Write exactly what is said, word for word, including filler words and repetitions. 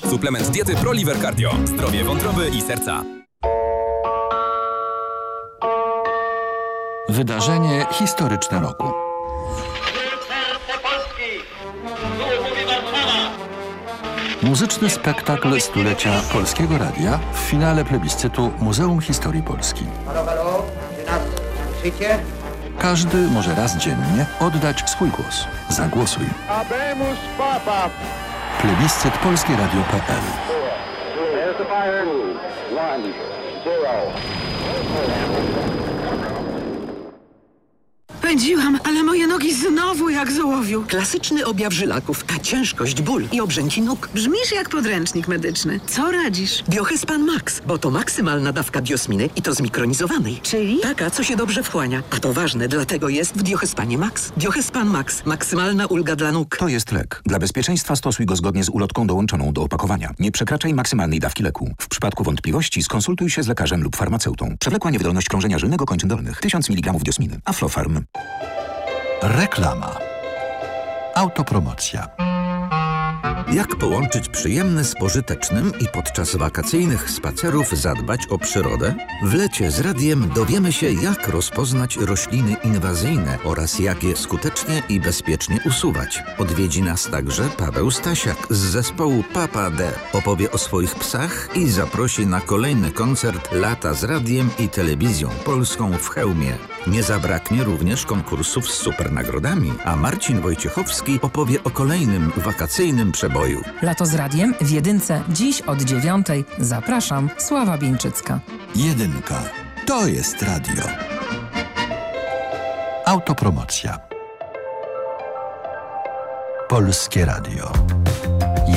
Suplement diety ProLiver Cardio. Zdrowie wątroby i serca. Wydarzenie historyczne roku. Muzyczny spektakl stulecia Polskiego Radia w finale plebiscytu Muzeum Historii Polski. Halo, halo, czy nas słyszycie? Każdy może raz dziennie oddać swój głos. Zagłosuj. Habemus Papa. Plebiscyt polskie radio kropka p l. There's the fire. One, zero. Pędziłam, ale moje nogi znowu jak z ołowiu. Klasyczny objaw żylaków, ta ciężkość, ból i obrzęki nóg. Brzmisz jak podręcznik medyczny. Co radzisz? Biohespan Max, bo to maksymalna dawka biosminy i to zmikronizowanej. Czyli? Taka, co się dobrze wchłania. A to ważne, dlatego jest w Biohespanie Max. Biohespan Max. Maksymalna ulga dla nóg. To jest lek. Dla bezpieczeństwa stosuj go zgodnie z ulotką dołączoną do opakowania. Nie przekraczaj maksymalnej dawki leku. W przypadku wątpliwości skonsultuj się z lekarzem lub farmaceutą. Przewlekła niewydolność krążenia żylnego kończyn dolnych. tysiąc miligramów diosminy. Aflofarm. Reklama. Autopromocja. Jak połączyć przyjemne z pożytecznym i podczas wakacyjnych spacerów zadbać o przyrodę? W lecie z radiem dowiemy się, jak rozpoznać rośliny inwazyjne oraz jak je skutecznie i bezpiecznie usuwać. Odwiedzi nas także Paweł Stasiak z zespołu Papa D. Opowie o swoich psach i zaprosi na kolejny koncert Lata z radiem i telewizją polską w Chełmie. Nie zabraknie również konkursów z supernagrodami, a Marcin Wojciechowski opowie o kolejnym wakacyjnym przeboju. Lato z radiem w jedynce dziś od dziewiątej. Zapraszam, Sława Bieńczycka. Jedynka. To jest radio. Autopromocja. Polskie Radio.